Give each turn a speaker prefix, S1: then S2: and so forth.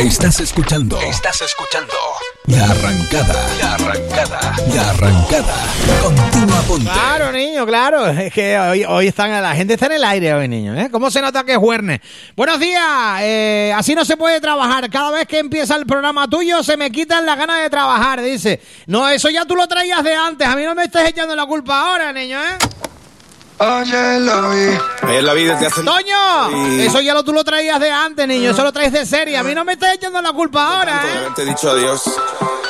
S1: Estás escuchando La Arrancada. Continúa, ponte.
S2: Claro, niño, claro. Es que hoy la gente está en el aire hoy, niño. ¿Cómo se nota que es jueves? Buenos días. Así no se puede trabajar. Cada vez que empieza el programa tuyo se me quitan las ganas de trabajar, dice. No, eso ya tú lo traías de antes. A mí no me estés echando la culpa ahora, niño,
S3: Ayer la vi desde hace...
S2: ¡Toño! Eso ya tú lo traías de antes, niño. Eso lo traes de serie. A mí no me estás echando la culpa ahora,
S3: Te he dicho adiós.